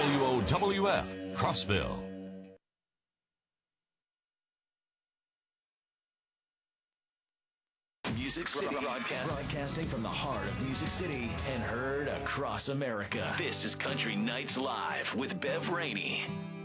WOWF, Crossville. Music City broadcasting from the heart of Music City and heard across America. This is Country Nights Live with Bev Rainey.